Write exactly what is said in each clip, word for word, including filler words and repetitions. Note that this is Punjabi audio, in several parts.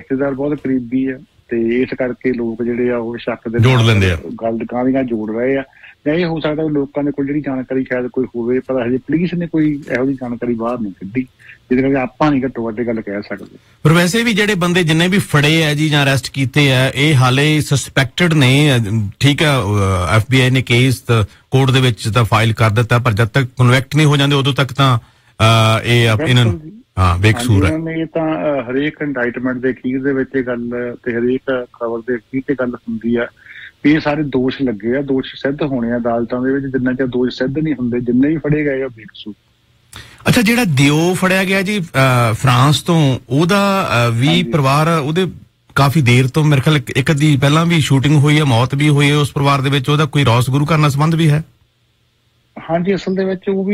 ਰਿਸ਼ਤੇਦਾਰ ਬਹੁਤ ਕਰੀਬੀ ਆ ਤੇ ਇਸ ਕਰਕੇ ਲੋਕ ਜਿਹੜੇ ਆ ਉਹ ਸ਼ੱਕ ਦੇ ਜੋੜ ਲੈਂਦੇ ਆ, ਗੱਲ ਦੁਕਾਨੀਆਂ ਜੋੜ ਰਹੇ ਆ। ਜਾਂ ਇਹ ਹੋ ਸਕਦਾ ਲੋਕਾਂ ਦੇ ਕੋਲ ਜਿਹੜੀ ਜਾਣਕਾਰੀ ਸ਼ਾਇਦ ਕੋਈ ਹੋਵੇ, ਪਰ ਹਜੇ ਪੁਲਿਸ ਨੇ ਕੋਈ ਇਹੋ ਜਿਹੀ ਜਾਣਕਾਰੀ ਬਾਹਰ ਨਹੀਂ ਕੱਢੀ, ਜਿਹਦੇ ਕਰਕੇ ਆਪਾਂ ਨਹੀਂ ਘੱਟੋ ਘੱਟ ਗੱਲ ਕਹਿ ਸਕਦੇ। ਪਰ ਵੈਸੇ ਵੀ ਜਿਹੜੇ ਬੰਦੇ ਜਿੰਨੇ ਵੀ ਫੜੇ ਆ ਜੀ ਜਾਂ ਅਰੈਸਟ ਕੀਤੇ ਆ, ਇਹ ਹਾਲੇ ਸਸਪੈਕਟਡ ਨੇ, ਠੀਕ ਆ। ਐਫ ਬੀ ਆਈ ਨੇ ਕੇਸ ਕੋਰਟ ਦੇ ਵਿੱਚ ਤਾਂ ਫਾਈਲ ਕਰ ਦਿੱਤਾ, ਪਰ ਜਦ ਤੱਕ ਕਨਵੈਕਟ ਨਹੀਂ ਹੋ ਜਾਂਦੇ ਉਦੋਂ ਤੱਕ ਤਾਂ ਇਹ ਇਹਨਾਂ ਨੂੰ ਹਾਂ ਬੇਕਸੂਰ ਹੈ। ਇਹ ਤਾਂ ਹਰੇਕ ਇੰਡਾਈਟਮੈਂਟ ਦੇ ਅਖੀਰ ਦੇ ਵਿੱਚ ਇਹ ਗੱਲ ਤੇ ਹਰੇਕ ਖਬਰ ਦੇ ਅਖੀਰ ਤੇ ਗੱਲ ਹੁੰਦੀ ਆ ਵੀ ਇਹ ਸਾਰੇ ਦੋਸ਼ ਲੱਗੇ ਆ, ਦੋਸ਼ ਸਿੱਧ ਹੋਣੇ ਆ ਅਦਾਲਤਾਂ ਦੇ ਵਿੱਚ। ਜਿੰਨਾ ਚਿਰ ਦੋਸ਼ ਸਿੱਧ ਨਹੀਂ ਹੁੰਦੇ, ਜਿੰਨੇ ਵੀ ਫੜੇ ਗਏ ਆ ਬੇਕਸੂਰ। ਅੱਛਾ, ਜਿਹੜਾ ਦਿਓ ਫੜਿਆ ਗਿਆ ਜੀ ਫਰਾਂਸ ਤੋਂ, ਉਹਦਾ ਵੀ ਪਰਿਵਾਰ, ਉਹਦੇ ਕਾਫੀ ਦੇਰ ਤੋਂ ਮੇਰੇ ਖਿਆਲ ਇੱਕ ਅੱਧੀ ਪਹਿਲਾਂ ਵੀ ਸ਼ੂਟਿੰਗ ਹੋਈ ਹੈ, ਮੌਤ ਵੀ ਹੋਈ ਹੈ ਉਸ ਪਰਿਵਾਰ ਦੇ ਵਿੱਚ। ਉਹਦਾ ਕੋਈ ਰੋਸ ਗੁਰੂ ਘਰ ਨਾਲ ਸੰਬੰਧ ਵੀ ਹੈ? ਹਾਂਜੀ, ਅਸਲ ਦੇ ਵਿੱਚ ਉਹ ਵੀ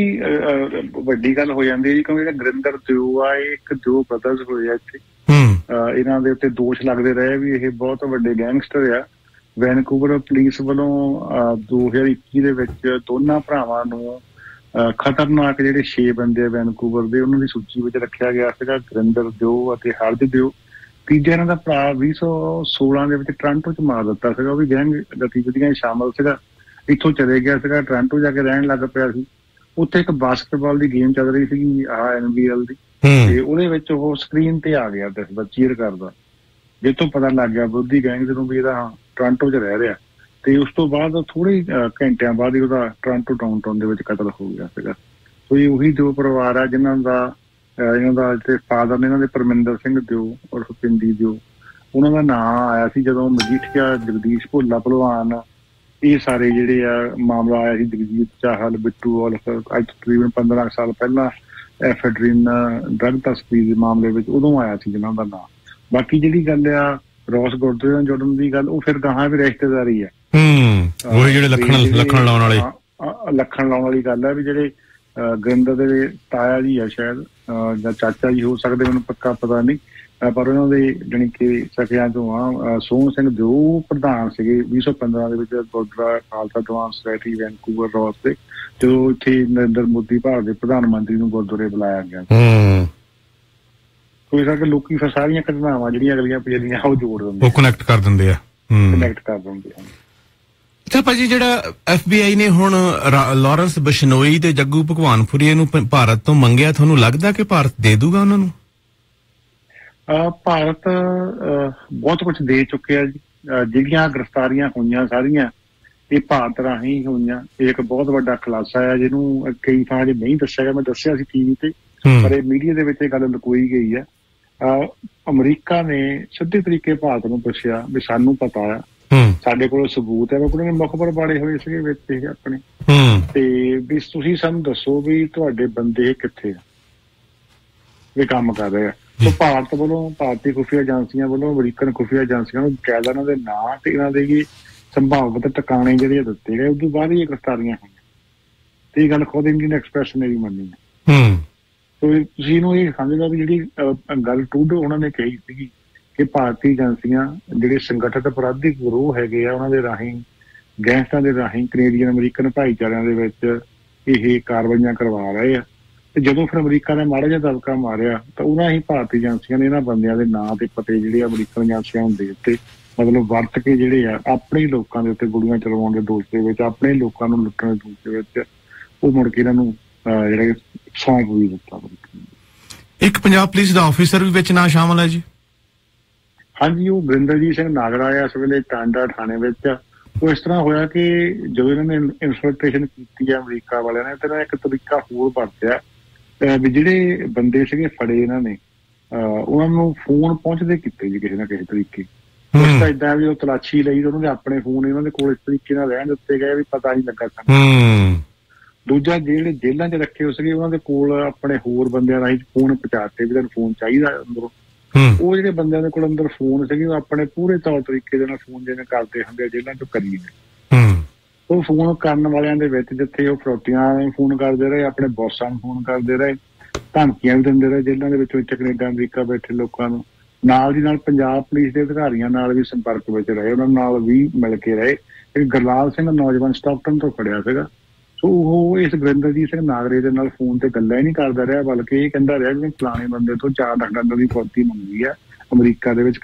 ਵੱਡੀ ਗੱਲ ਹੋ ਜਾਂਦੀ ਹੈ ਜੀ, ਕਿਉਂਕਿ ਜਿਹੜਾ ਗੁਰਿੰਦਰ ਦਿਓ ਆ, ਇਹ ਇੱਕ ਦੋ ਬ੍ਰਦਰਸ ਹੋਏ ਆ ਇੱਥੇ। ਇਹਨਾਂ ਦੇ ਉੱਤੇ ਦੋਸ਼ ਲੱਗਦੇ ਰਹੇ ਵੀ ਇਹ ਬਹੁਤ ਵੱਡੇ ਗੈਂਗਸਟਰ ਆ। ਵੈਨਕੂਵਰ ਪੁਲਿਸ ਵੱਲੋਂ ਦੋ ਹਜ਼ਾਰ ਇੱਕੀ ਦੇ ਵਿੱਚ ਦੋਨਾਂ ਭਰਾਵਾਂ ਨੂੰ ਖਤਰਨਾਕ ਜਿਹੜੇ ਛੇ ਬੰਦੇ ਆ ਵੈਨਕੂਵਰ ਦੇ, ਉਹਨਾਂ ਦੀ ਸੂਚੀ ਵਿੱਚ ਰੱਖਿਆ ਗਿਆ ਸੀਗਾ, ਗੁਰਿੰਦਰ ਦਿਓ ਅਤੇ ਹਰਜ ਦਿਓ। ਤੀਜਾ ਇਹਨਾਂ ਦਾ ਭਰਾ ਵੀਹ ਸੌ ਸੋਲਾਂ ਦੇ ਵਿੱਚ ਟੋਰਾਂਟੋ ਚ ਮਾਰ ਦਿੱਤਾ ਸੀਗਾ, ਉਹ ਵੀ ਗੈਂਗ ਗਤੀਵਿਧੀਆਂ ਸ਼ਾਮਲ ਸੀਗਾ। ਇੱਥੋਂ ਚਲੇ ਗਿਆ ਸੀਗਾ, ਟੋਰਾਂਟੋ ਜਾ ਕੇ ਰਹਿਣ ਲੱਗ ਪਿਆ ਸੀ। ਉੱਥੇ ਇੱਕ ਬਾਸਕਟਬਾਲ ਦੀ ਗੇਮ ਚੱਲ ਰਹੀ ਸੀਗੀ, ਆਹ ਐਨ ਬੀ ਐਲ ਦੀ, ਤੇ ਉਹਦੇ ਵਿੱਚ ਉਹ ਸਕਰੀਨ ਤੇ ਆ ਗਿਆ ਦੱਸਦਾ ਚੀਅਰ ਕਰਦਾ, ਜਿੱਥੋਂ ਪਤਾ ਲੱਗ ਗਿਆ ਵਿਰੋਧੀ ਗੈਂਗ ਨੂੰ ਵੀ ਇਹਦਾ ਟੋਰਾਂਟੋ ਚ ਰਹਿ ਰਿਹਾ। ਤੇ ਉਸ ਤੋਂ ਬਾਅਦ ਥੋੜੇ ਘੰਟਿਆਂ ਬਾਅਦ ਹੀ ਉਹਦਾ ਟੋਰਾਂਟੋ ਡਾਊਨਟਾਊਨ ਦੇ ਵਿੱਚ ਕਤਲ ਹੋ ਗਿਆ ਸੀਗਾ। ਸੋ ਇਹ ਉਹੀ ਦੋ ਪਰਿਵਾਰ ਆ ਜਿਨ੍ਹਾਂ ਦਾ ਇਹਨਾਂ ਦਾ ਜਿਹੜੇ ਫਾਦਰ ਨੇ, ਇਹਨਾਂ ਦੇ ਪਰਮਿੰਦਰ ਸਿੰਘ ਦਿਓ ਉਰਫ ਪਿੰਦੀ ਦਿਓ, ਉਹਨਾਂ ਦਾ ਨਾਂ ਆਇਆ ਸੀ ਜਦੋਂ ਮਜੀਠੀਆ ਜਗਦੀਸ਼ ਭੋਲਾ ਭਲਵਾਨ, ਇਹ ਸਾਰੇ ਜਿਹੜੇ ਆ ਮਾਮਲਾ ਆਇਆ ਸੀ। ਜਗਜੀਤ ਚਾਹਲ, ਬਿੱਟੂ ਔਲਖ, ਅੱਜ ਤਕਰੀਬਨ ਪੰਦਰਾਂ ਸਾਲ ਪਹਿਲਾਂ ਐਫੈਡਰੀਨ ਡਰੱਗ ਤਸਕਰੀ ਦੇ ਮਾਮਲੇ ਵਿੱਚ ਉਦੋਂ ਆਇਆ ਸੀ ਜਿਹਨਾਂ ਦਾ ਨਾਂ। ਬਾਕੀ ਜਿਹੜੀ ਗੱਲ ਆ ਰੋਸ ਗੁਰਦੁਆਰੇ ਨਾਲ ਜੁੜਨ ਦੀ ਗੱਲ, ਉਹ ਫਿਰ ਗਾਹਾਂ ਵੀ ਰਿਸ਼ਤੇਦਾਰੀ ਆ। ਉਹ ਜਿਹੜੇ ਲੱਖਣ ਲੱਖਣ ਲਾਉਣ ਵਾਲੇ ਲੱਖਣ ਲਾਉਣ ਵਾਲੀ ਗੱਲ ਹੈ ਵੀ ਜਿਹੜੇ ਗੁਰਿੰਦਰ ਦੇ ਤਾਇਆ ਜੀ ਆ ਸ਼ਾਇਦ, ਜਾਂ ਚਾਚਾ ਜੀ ਹੋ ਸਕਦੇ, ਮੈਨੂੰ ਪੱਕਾ ਪਤਾ ਨਹੀਂ, ਪਰ ਉਹਨਾਂ ਦੇ ਜਾਣੀ ਕਿ ਸਕਿਆਂ ਤੋਂ ਆ। ਸੋਹਣ ਸਿੰਘ ਦਿਓ ਪ੍ਰਧਾਨ ਸੀਗੇ ਵੀਹ ਸੌ ਪੰਦਰਾਂ ਦੇ ਵਿੱਚ ਗੁਰਦੁਆਰਾ ਖਾਲਸਾ ਦੀਵਾਨ ਸੁਸਾਇਟੀ ਵੈਨਕੂਵਰ ਰੋਸ ਤੇ, ਜਦੋਂ ਇੱਥੇ ਨਰਿੰਦਰ ਮੋਦੀ ਭਾਰਤ ਦੇ ਪ੍ਰਧਾਨ ਮੰਤਰੀ ਨੂੰ ਗੁਰਦੁਆਰੇ ਬੁਲਾਇਆ ਗਿਆ। ਕੋਈ ਕਰਕੇ ਲੋਕੀ ਫਿਰ ਸਾਰੀਆਂ ਘਟਨਾਵਾਂ ਜਿਹੜੀਆਂ ਅਗਲੀਆਂ ਪਿਛਲੀਆਂ ਉਹ ਜੋੜ ਦਿੰਦੇ, ਉਹ ਕਨੈਕਟ ਕਰ ਦਿੰਦੇ ਆ ਕਨੈਕਟ ਕਰ ਦਿੰਦੇ ਆ। ਅੱਛਾ ਭਾਜੀ, ਜਿਹੜਾ ਐਫ ਬੀ ਆਈ ਨੇ ਹੁਣ ਲਾਰੈਂਸ ਬਿਸ਼ਨੋਈ ਤੇ ਜੱਗੂ ਭਗਵਾਨਪੁਰੀਏ ਨੂੰ ਭਾਰਤ ਤੋਂ ਮੰਗਿਆ, ਤੁਹਾਨੂੰ ਲੱਗਦਾ ਕਿ ਭਾਰਤ ਦੇ ਦੂਗਾ ਉਹਨਾਂ ਨੂੰ? ਭਾਰਤ ਬਹੁਤ ਕੁਛ ਦੇ ਚੁੱਕਿਆ ਜੀ। ਜਿਹੜੀਆਂ ਗ੍ਰਿਫਤਾਰੀਆਂ ਹੋਈਆਂ ਸਾਰੀਆਂ ਇਹ ਭਾਰਤ ਰਾਹੀਂ ਹੀ ਹੋਈਆਂ। ਇਹ ਇੱਕ ਬਹੁਤ ਵੱਡਾ ਖੁਲਾਸਾ ਆ ਜਿਹਨੂੰ ਕਈ ਥਾਂ ਜੇ ਨਹੀਂ ਦੱਸਿਆ ਗਿਆ। ਮੈਂ ਦੱਸਿਆ ਸੀ ਟੀਵੀ ਤੇ, ਪਰ ਇਹ ਮੀਡੀਆ ਦੇ ਵਿੱਚ ਇਹ ਗੱਲ ਲੁਕੋਈ ਗਈ ਆ। ਅਮਰੀਕਾ ਨੇ ਸਿੱਧੇ ਤਰੀਕੇ ਭਾਰਤ ਨੂੰ ਪੁੱਛਿਆ ਵੀ ਸਾਨੂੰ ਪਤਾ ਆ, ਸਾਡੇ ਕੋਲ ਸਬੂਤ ਹੈ, ਉਹਨਾਂ ਨੇ ਮੁਖਬਰ ਬਾੜੇ ਹੋਏ ਸੀਗੇ ਵਿੱਚ ਇਹ ਆਪਣੇ, ਤੇ ਵੀ ਤੁਸੀਂ ਸਾਨੂੰ ਦੱਸੋ ਵੀ ਤੁਹਾਡੇ ਬੰਦੇ ਕਿੱਥੇ ਆ, ਵੀ ਕੰਮ ਕਰ ਰਹੇ ਆ। ਸੋ ਭਾਰਤ ਵੱਲੋਂ, ਭਾਰਤੀ ਖੁਫੀਆ ਏਜੰਸੀਆਂ ਵੱਲੋਂ ਅਮਰੀਕਨ ਖੁਫੀਆ ਏਜੰਸੀਆਂ ਨੂੰ ਬਕਾਇਦਾ ਇਹਨਾਂ ਦੇ ਨਾਂ ਤੇ ਇਹਨਾਂ ਦੇ ਸੰਭਾਵਿਤ ਟਿਕਾਣੇ ਜਿਹੜੇ ਦਿੱਤੇ ਗਏ। ਉਸ ਤੋਂ ਬਾਅਦ ਹੀ ਇਹ ਗ੍ਰਿਫਤਾਰੀਆਂ ਹੋਈਆਂ, ਤੇ ਇਹ ਗੱਲ ਖੁਦ ਇੰਡੀਅਨ ਐਕਸਪ੍ਰੈਸ ਨੇ ਵੀ ਮੰਨੀ ਹੈ। ਸੋ ਤੁਸੀਂ ਇਹਨੂੰ ਇਹ ਸਮਝਦਾ ਵੀ ਜਿਹੜੀ ਗੱਲ ਟੂਡੋ ਉਹਨਾਂ ਨੇ ਕਹੀ ਸੀਗੀ ਕਿ ਭਾਰਤੀ ਏਜੰਸੀਆਂ ਜਿਹੜੇ ਸੰਗਠਿਤ ਅਪਰਾਧੀ ਗਰੋਹ ਹੈਗੇ ਆ, ਉਹਨਾਂ ਦੇ ਰਾਹੀਂ ਗੈਂਗਸਟਰਾਂ ਦੇ ਰਾਹੀਂ ਕੈਨੇਡੀਅਨ ਅਮਰੀਕਨ ਭਾਈਚਾਰਿਆਂ ਦੇ ਵਿੱਚ ਇਹ ਕਾਰਵਾਈਆਂ ਕਰਵਾ ਰਹੇ ਆ। ਤੇ ਜਦੋਂ ਫਿਰ ਅਮਰੀਕਾ ਨੇ ਮਾੜਾ ਜਿਹਾ ਦਬਕਾ ਮਾਰਿਆ ਤਾਂ ਉਹਨਾਂ ਹੀ ਭਾਰਤੀ ਏਜੰਸੀਆਂ ਨੇ ਇਹਨਾਂ ਬੰਦਿਆਂ ਦੇ ਨਾਂ ਤੇ ਪਤੇ ਜਿਹੜੇ ਅਮਰੀਕਨ ਏਜੰਸੀਆਂ ਨੂੰ ਦੇ ਦਿੱਤੇ, ਮਤਲਬ ਵਰਤ ਕੇ ਜਿਹੜੇ ਆ ਆਪਣੇ ਲੋਕਾਂ ਦੇ ਉੱਤੇ ਗੋਲੀਆਂ ਚਲਵਾਉਣ ਦੇ ਦੋਸ਼ ਦੇ ਵਿੱਚ, ਆਪਣੇ ਲੋਕਾਂ ਨੂੰ ਲੁੱਟਣ ਦੇ ਦੋਸ਼ ਦੇ ਵਿੱਚ ਉਹ ਮੁੜ ਕੇ ਇਹਨਾਂ ਨੂੰ ਜਿਹੜੇ ਸੌਂਪ ਵੀ ਦਿੱਤਾ। ਇੱਕ ਪੰਜਾਬ ਪੁਲਿਸ ਦਾ ਆਫਿਸਰ ਵੀ ਵਿੱਚ ਨਾਂ ਸ਼ਾਮਲ ਹੈ ਜੀ? ਹਾਂਜੀ, ਉਹ ਵਰਿੰਦਰਜੀਤ ਸਿੰਘ ਨਾਗਰਾ ਆ ਇਸ ਵੇਲੇ ਟਾਂਡਾ ਥਾਣੇ ਵਿੱਚ। ਉਹ ਇਸ ਤਰ੍ਹਾਂ ਹੋਇਆ ਕਿ ਜਦੋਂ ਇਹਨਾਂ ਨੇ ਇਨਫਿਲਟ੍ਰੇਸ਼ਨ ਕੀਤੀ ਆ ਅਮਰੀਕਾ ਵਾਲਿਆਂ ਨੇ, ਤੇ ਇੱਕ ਤਰੀਕਾ ਹੋਰ ਵਰਤਿਆ ਵੀ ਜਿਹੜੇ ਬੰਦੇ ਸੀਗੇ ਫੜੇ ਇਹਨਾਂ ਨੇ, ਉਹਨਾਂ ਨੂੰ ਫੋਨ ਪਹੁੰਚਦੇ ਕੀਤੇ ਜੀ ਕਿਸੇ ਨਾ ਕਿਸੇ ਤਰੀਕੇ। ਉਸ ਤਾਂ ਏਦਾਂ ਵੀ ਉਹ ਤਲਾਸ਼ੀ ਲਈ, ਉਹਨਾਂ ਦੇ ਆਪਣੇ ਫੋਨ ਇਹਨਾਂ ਦੇ ਕੋਲ ਇਸ ਤਰੀਕੇ ਨਾਲ ਰਹਿਣ ਦਿੱਤੇ ਗਏ ਵੀ ਪਤਾ ਨਹੀਂ ਲੱਗਾ ਸਾਨੂੰ। ਦੂਜਾ, ਜਿਹੜੇ ਜੇਲ੍ਹਾਂ 'ਚ ਰੱਖੇ ਹੋ ਸੀਗੇ ਉਹਨਾਂ ਦੇ ਕੋਲ ਆਪਣੇ ਹੋਰ ਬੰਦਿਆਂ ਰਾਹੀਂ ਫੋਨ ਪਹੁੰਚਾਤੇ ਵੀ ਤੁਹਾਨੂੰ ਫੋਨ ਚਾਹੀਦਾ ਅੰਦਰੋਂ। ਉਹ ਜਿਹੜੇ ਬੰਦਿਆਂ ਦੇ ਕੋਲ ਅੰਦਰ ਫੋਨ ਸੀਗੇ ਉਹ ਆਪਣੇ ਪੂਰੇ ਤੌਰ ਤਰੀਕੇ ਦੇ ਨਾਲ ਫੋਨ ਜਿਵੇਂ ਕਰਦੇ ਹੁੰਦੇ ਆ ਜੇਲ੍ਹਾਂ 'ਚੋਂ ਕਰੀ ਨੇ, ਉਹ ਫੋਨ ਕਰਨ ਵਾਲਿਆਂ ਦੇ ਵਿੱਚ ਜਿੱਥੇ ਉਹ ਫਰੋਟੀਆਂ ਫੋਨ ਕਰਦੇ ਰਹੇ, ਆਪਣੇ ਬੌਸਾਂ ਨੂੰ ਫੋਨ ਕਰਦੇ ਰਹੇ, ਧਮਕੀਆਂ ਵੀ ਦਿੰਦੇ ਰਹੇ ਜੇਲ੍ਹਾਂ ਦੇ ਵਿੱਚੋਂ ਕੈਨੇਡਾ ਅਮਰੀਕਾ ਬੈਠੇ ਲੋਕਾਂ ਨੂੰ। ਨਾਲ ਦੀ ਨਾਲ ਪੰਜਾਬ ਪੁਲਿਸ ਦੇ ਅਧਿਕਾਰੀਆਂ ਨਾਲ ਵੀ ਸੰਪਰਕ ਵਿੱਚ ਰਹੇ, ਉਹਨਾਂ ਨਾਲ ਵੀ ਮਿਲ ਕੇ ਰਹੇ। ਇੱਕ ਗੁਰਲਾਲ ਸਿੰਘ ਨੌਜਵਾਨ ਸਟਾਕਟਨ ਤੋਂ ਫੜਿਆ ਸੀਗਾ। ਸੋ ਉਹ ਇਸ ਵਰਿੰਦਰਜੀਤ ਸਿੰਘ ਨਾਗਰੇ ਦੇ ਨਾਲ ਫੋਨ ਤੇ ਗੱਲਾਂ ਹੀ ਨਹੀਂ ਕਰਦਾ ਰਿਹਾ, ਬਲਕਿ ਇਹ ਕਹਿੰਦਾ ਰਿਹਾ ਵੀ ਫਲਾਣੇ ਬੰਦੇ ਤੋਂ ਚਾਰ ਲੱਖ ਡਾਲਰ ਦੀ ਫੌਜੀ ਮੰਗੀ ਆ ਅਮਰੀਕਾ ਦੇ ਵਿੱਚ